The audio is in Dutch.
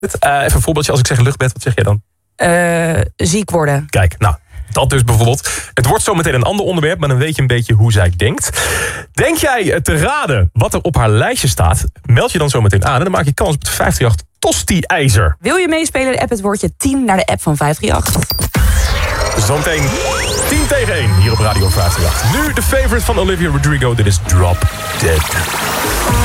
Even een voorbeeldje, als ik zeg luchtbed, wat zeg jij dan? Ziek worden. Kijk, nou, dat dus bijvoorbeeld. Het wordt zometeen een ander onderwerp, maar dan weet je een beetje hoe zij denkt. Denk jij te raden wat er op haar lijstje staat? Meld je dan zometeen aan en dan maak je kans op het 538 Tosti-ijzer. Wil je meespelen? App het woordje 10 naar de app van 538. Zometeen 10 tegen 1 hier op Radio 538. Nu de favorite van Olivia Rodrigo, dit is Drop Dead.